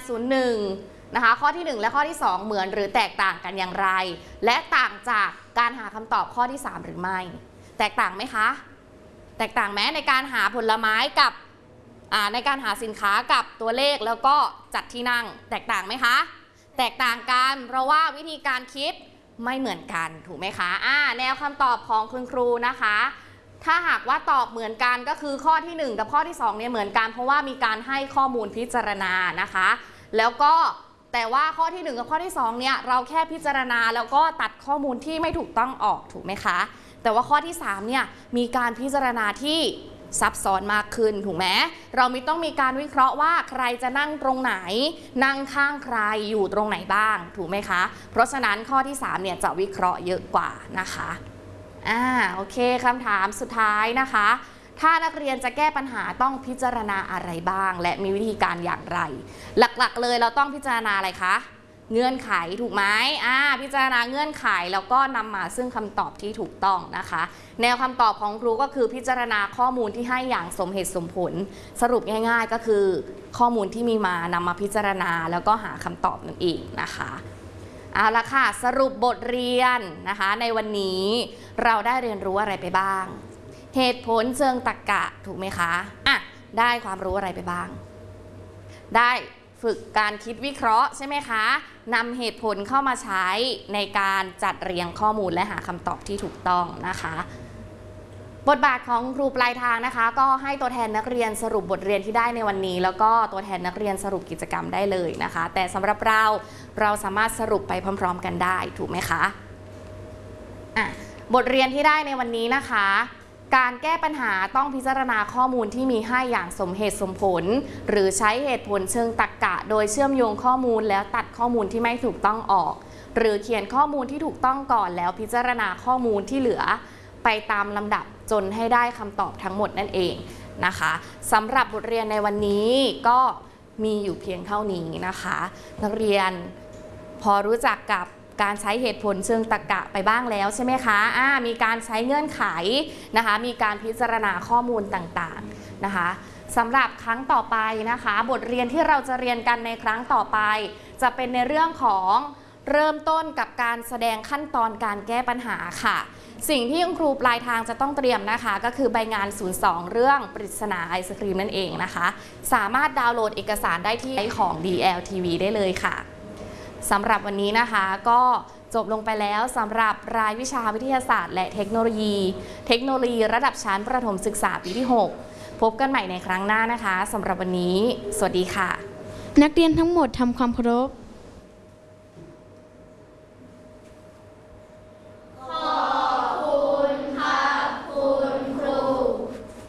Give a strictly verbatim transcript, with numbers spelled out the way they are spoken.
ศูนย์ หนึ่งนะคะข้อที่หนึ่งและข้อที่สองเหมือนหรือแตกต่างกันอย่างไรและต่างจากการหาคำตอบข้อที่สามหรือไม่แตกต่างไหมคะแตกต่างไหมในการหาผลไม้กับในการหาสินค้ากับตัวเลขแล้วก็จัดที่นั่งแตกต่างไหมคะแตกต่างกันเพราะว่าวิธีการคิดไม่เหมือนกันถูกไหมคะอ่าแนวคำตอบของคุณครูนะคะถ้าหากว่าตอบเหมือนกันก็คือข้อที่หนึ่งกับข้อที่สองเนี่ยเหมือนกันเพราะว่ามีการให้ข้อมูลพิจารณานะคะแล้วก็แต่ว่าข้อที่หนึ่งกับข้อที่สองเนี่ยเราแค่พิจารณาแล้วก็ตัดข้อมูลที่ไม่ถูกต้องออกถูกไหมคะแต่ว่าข้อที่สามเนี่ยมีการพิจารณาที่ซับซ้อนมากขึ้นถูกไหมเราไม่ต้องมีการวิเคราะห์ว่าใครจะนั่งตรงไหนนั่งข้างใครอยู่ตรงไหนบ้างถูกไหมคะเพราะฉะนั้นข้อที่สามเนี่ยจะวิเคราะห์เยอะกว่านะคะอ่าโอเคคำถามสุดท้ายนะคะถ้านักเรียนจะแก้ปัญหาต้องพิจารณาอะไรบ้างและมีวิธีการอย่างไรหลักๆเลยเราต้องพิจารณาอะไรคะเงื่อนไขถูกไหมอ่าพิจารณาเงื่อนไขแล้วก็นำมาซึ่งคำตอบที่ถูกต้องนะคะแนวคำตอบของครูก็คือพิจารณาข้อมูลที่ให้อย่างสมเหตุสมผลสรุปง่ายๆก็คือข้อมูลที่มีมานำมาพิจารณาแล้วก็หาคำตอบนั่นเองนะคะเอาละค่ะสรุปบทเรียนนะคะในวันนี้เราได้เรียนรู้อะไรไปบ้างเหตุผลเชิงตรรกะถูกไหมคะอ่ะได้ความรู้อะไรไปบ้างได้ฝึกการคิดวิเคราะห์ใช่ไหมคะนำเหตุผลเข้ามาใช้ในการจัดเรียงข้อมูลและหาคำตอบที่ถูกต้องนะคะบทบาทของครูปลายทางนะคะก็ให้ตัวแทนนักเรียนสรุปบทเรียนที่ได้ในวันนี้แล้วก็ตัวแทนนักเรียนสรุปกิจกรรมได้เลยนะคะแต่สำหรับเราเราสามารถสรุปไปพร้อมๆกันได้ถูกไหมคะอ่ะบทเรียนที่ได้ในวันนี้นะคะการแก้ปัญหาต้องพิจารณาข้อมูลที่มีให้อย่างสมเหตุสมผลหรือใช้เหตุผลเชิงตรรกะโดยเชื่อมโยงข้อมูลแล้วตัดข้อมูลที่ไม่ถูกต้องออกหรือเขียนข้อมูลที่ถูกต้องก่อนแล้วพิจารณาข้อมูลที่เหลือไปตามลำดับจนให้ได้คำตอบทั้งหมดนั่นเองนะคะสำหรับบทเรียนในวันนี้ก็มีอยู่เพียงเท่านี้นะคะนักเรียนพอรู้จักกับการใช้เหตุผลเชิงตรรกะไปบ้างแล้วใช่ไหมคะอ่ามีการใช้เงื่อนไขนะคะมีการพิจารณาข้อมูลต่างๆนะคะสำหรับครั้งต่อไปนะคะบทเรียนที่เราจะเรียนกันในครั้งต่อไปจะเป็นในเรื่องของเริ่มต้นกับการแสดงขั้นตอนการแก้ปัญหาค่ะสิ่งที่คุณครูปลายทางจะต้องเตรียมนะคะก็คือใบงานศูนย์สองเรื่องปริศนาไอศครีมนั่นเองนะคะสามารถดาวน์โหลดเอกสารได้ที่ของ ดี แอล ที วี ได้เลยค่ะสำหรับวันนี้นะคะก็จบลงไปแล้วสำหรับรายวิชาวิทยาศาสตร์และเทคโนโลยีเทคโนโลยีระดับชั้นประถมศึกษาปีที่หกพบกันใหม่ในครั้งหน้านะคะสำหรับวันนี้สวัสดีค่ะนักเรียนทั้งหมดทำความเคารพ